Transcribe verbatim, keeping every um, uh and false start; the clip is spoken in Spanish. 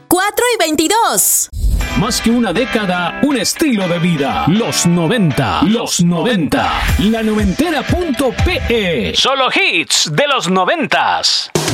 veinticuatro y veintidós. Más que una década, un estilo de vida. Los noventa. Los noventa. La noventera punto pe. Solo hits de los noventas.